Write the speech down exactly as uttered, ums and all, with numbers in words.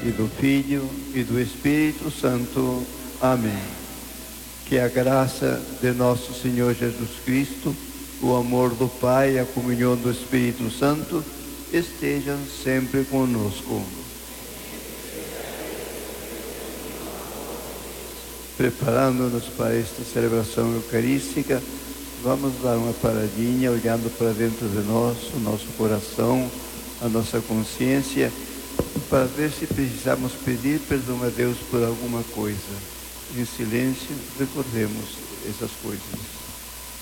e do Filho e do Espírito Santo. Amém. Que a graça de nosso Senhor Jesus Cristo, o amor do Pai e a comunhão do Espírito Santo estejam sempre conosco. Preparando-nos para esta celebração eucarística, vamos dar uma paradinha, olhando para dentro de nós, o nosso coração, a nossa consciência, para ver se precisamos pedir perdão a Deus por alguma coisa. Em silêncio, recordemos essas coisas.